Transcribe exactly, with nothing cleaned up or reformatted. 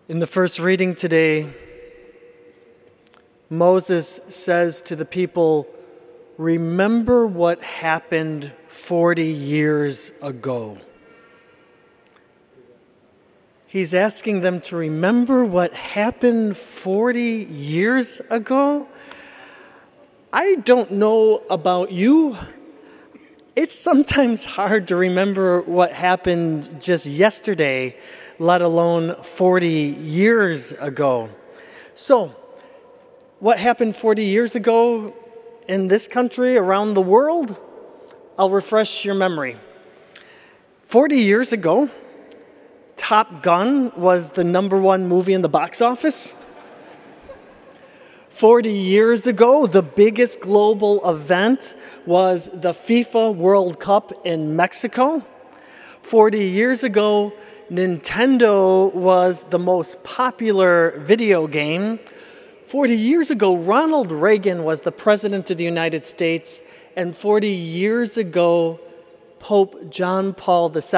In the first reading today, Moses says to the people, "Remember what happened forty years ago." He's asking them to remember what happened forty years ago. I don't know about you. It's sometimes hard to remember what happened just yesterday, let alone forty years ago. So, what happened forty years ago in this country, around the world? I'll refresh your memory. forty years ago, Top Gun was the number one movie in the box office. forty years ago, the biggest global event was the FIFA World Cup in Mexico. forty years ago, Nintendo was the most popular video game. forty years ago, Ronald Reagan was the President of the United States. And forty years ago, Pope John Paul the Second